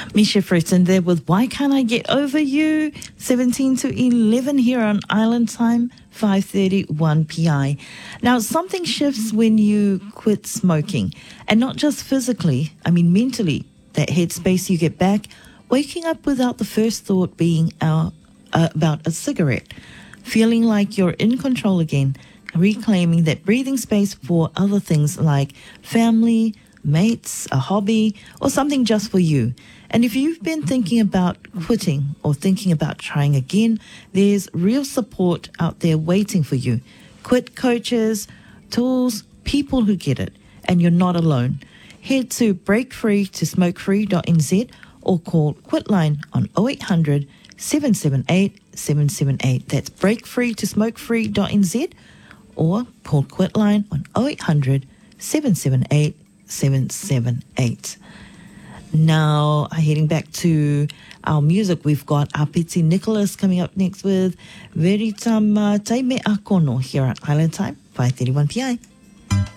Misha Fruiton there with Why Can't I Get Over You? 17 to 11 here on Island Time, 5:31 PI. Now, something shifts when you quit smoking. And not just physically, mentally. That headspace you get back, waking up without the first thought being about a cigarette. Feeling like you're in control again. Reclaiming that breathing space for other things like family, mates, a hobby, or something just for you. And if you've been thinking about quitting or thinking about trying again, there's real support out there waiting for you. Quit coaches, tools, people who get it, and you're not alone. Head to breakfreetosmokefree.nz or call Quitline on 0800 778 778. That's breakfreetosmokefree.nz or call Quitline on 0800 778 778. Now, heading back to our music, we've got Apiti Nicholas coming up next with Veritama Taime Akono here at Island Time, 5:31 PI.